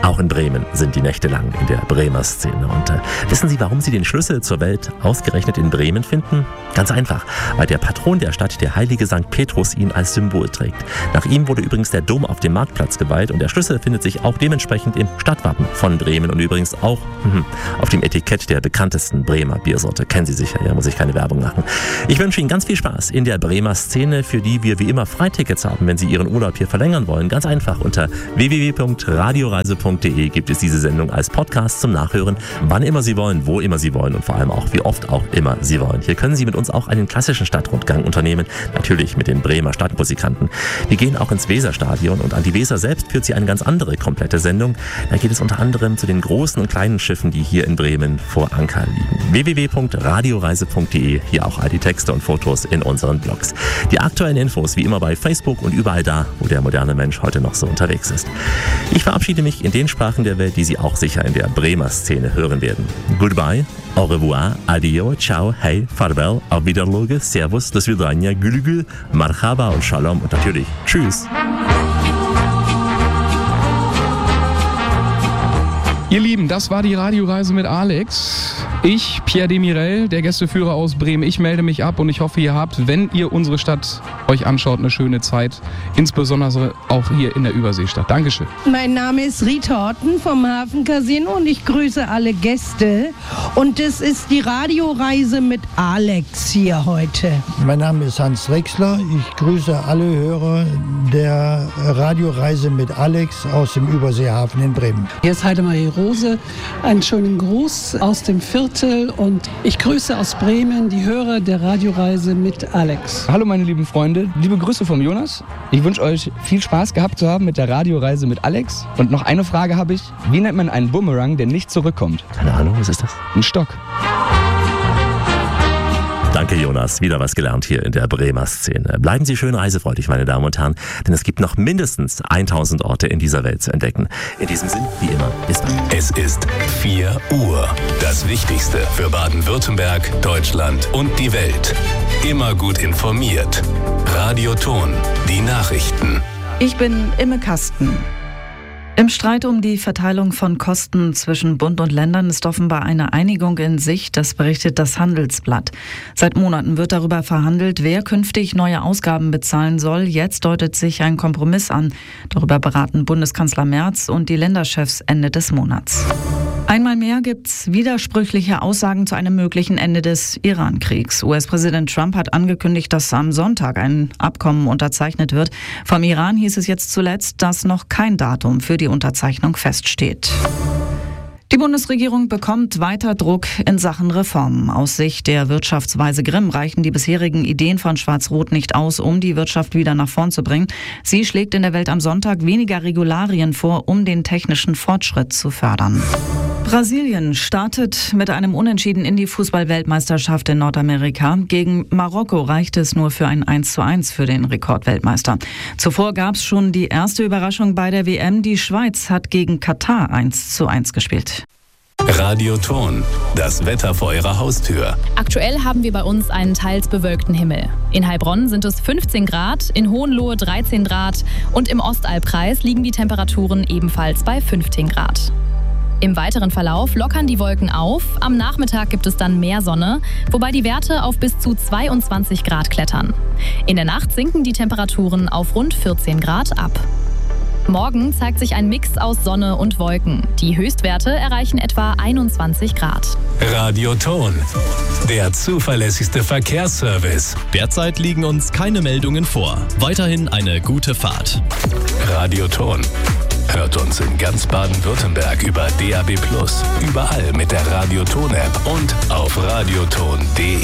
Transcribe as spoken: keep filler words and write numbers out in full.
Auch in Bremen sind die Nächte lang in der Bremer Szene. Und äh, wissen Sie, warum Sie den Schlüssel zur Welt ausgerechnet in Bremen finden? Ganz einfach, weil der Patron der Stadt, der heilige Sankt Petrus, ihn als Symbol trägt. Nach ihm wurde übrigens der Dom auf dem Marktplatz geweiht und der Schlüssel findet sich auch dementsprechend im Stadtwappen von Bremen und übrigens auch hm, auf dem Etikett der bekanntesten Bremer Biersorte. Kennen Sie sicher, ja, muss ich keine Werbung machen. Ich wünsche Ihnen ganz viel Spaß in der Bremer Szene, für die wir wie immer Freitickets haben, wenn Sie Ihren Urlaub hier verlängern wollen. Ganz einfach, unter w w w punkt radioreise punkt d e gibt es diese Sendung als Podcast zum Nachhören, wann immer Sie wollen, wo immer Sie wollen und vor allem auch, wie oft auch immer Sie wollen. Hier können Sie mit uns auch einen klassischen Stadtrundgang unternehmen, natürlich mit den Bremer Stadtmusikanten. Wir gehen auch ins Weserstadion und an die Weser selbst führt sie eine ganz andere komplette Sendung. Da geht es unter anderem zu den großen und kleinen Schiffen, die hier in Bremen vor Anker liegen. w w w punkt radioreise punkt d e, hier auch all die Texte und Fotos in unseren Blogs. Die aktuellen Infos wie immer bei Facebook und überall da, wo der moderne Mensch heute noch so unterwegs ist. Ich verabschiede mich in den Sprachen der Welt, die Sie auch sicher in der Bremer Szene hören werden. Goodbye, au revoir, adio, ciao, hey, farewell, auf Wiederloge, servus, do svidania, gülgül, marhaba und shalom und natürlich tschüss. Ihr Lieben, das war die Radioreise mit Alex. Ich, Pierre Demirel, der Gästeführer aus Bremen, ich melde mich ab und ich hoffe, ihr habt, wenn ihr unsere Stadt euch anschaut, eine schöne Zeit. Insbesondere auch hier in der Überseestadt. Dankeschön. Mein Name ist Rita Horten vom Hafencasino und ich grüße alle Gäste. Und das ist die Radioreise mit Alex hier heute. Mein Name ist Hans Drechsler. Ich grüße alle Hörer der Radioreise mit Alex aus dem Überseehafen in Bremen. Hier ist Heidemarie Rose. Einen schönen Gruß aus dem Viertel und ich grüße aus Bremen die Hörer der Radioreise mit Alex. Hallo meine lieben Freunde, liebe Grüße vom Jonas. Ich wünsche euch viel Spaß gehabt zu haben mit der Radioreise mit Alex. Und noch eine Frage habe ich. Wie nennt man einen Bumerang, der nicht zurückkommt? Keine Ahnung, was ist das? Ein Stock. Danke Jonas, wieder was gelernt hier in der Bremer Szene. Bleiben Sie schön reisefreudig, meine Damen und Herren, denn es gibt noch mindestens tausend Orte in dieser Welt zu entdecken. In diesem Sinn, wie immer, bis bald. Es ist vier Uhr. Das Wichtigste für Baden-Württemberg, Deutschland und die Welt. Immer gut informiert. Radioton, die Nachrichten. Ich bin Imme Kasten. Im Streit um die Verteilung von Kosten zwischen Bund und Ländern ist offenbar eine Einigung in Sicht, das berichtet das Handelsblatt. Seit Monaten wird darüber verhandelt, wer künftig neue Ausgaben bezahlen soll. Jetzt deutet sich ein Kompromiss an. Darüber beraten Bundeskanzler Merz und die Länderchefs Ende des Monats. Einmal mehr gibt's widersprüchliche Aussagen zu einem möglichen Ende des Iran-Kriegs. U S-Präsident Trump hat angekündigt, dass am Sonntag ein Abkommen unterzeichnet wird. Vom Iran hieß es jetzt zuletzt, dass noch kein Datum für die Unterzeichnung feststeht. Die Bundesregierung bekommt weiter Druck in Sachen Reformen. Aus Sicht der Wirtschaftsweise Grimm reichen die bisherigen Ideen von Schwarz-Rot nicht aus, um die Wirtschaft wieder nach vorn zu bringen. Sie schlägt in der Welt am Sonntag weniger Regularien vor, um den technischen Fortschritt zu fördern. Brasilien startet mit einem Unentschieden in die Fußball-Weltmeisterschaft in Nordamerika. Gegen Marokko reichte es nur für ein eins zu eins für den Rekordweltmeister. Zuvor gab es schon die erste Überraschung bei der W M. Die Schweiz hat gegen Katar eins zu eins gespielt. Radioton, das Wetter vor Ihrer Haustür. Aktuell haben wir bei uns einen teils bewölkten Himmel. In Heilbronn sind es fünfzehn Grad, in Hohenlohe dreizehn Grad und im Ostalbkreis liegen die Temperaturen ebenfalls bei fünfzehn Grad. Im weiteren Verlauf lockern die Wolken auf. Am Nachmittag gibt es dann mehr Sonne, wobei die Werte auf bis zu zweiundzwanzig Grad klettern. In der Nacht sinken die Temperaturen auf rund vierzehn Grad ab. Morgen zeigt sich ein Mix aus Sonne und Wolken. Die Höchstwerte erreichen etwa einundzwanzig Grad. Radioton, der zuverlässigste Verkehrsservice. Derzeit liegen uns keine Meldungen vor. Weiterhin eine gute Fahrt. Radioton. Hört uns in ganz Baden-Württemberg über D A B plus, überall mit der Radioton-App und auf radioton punkt de.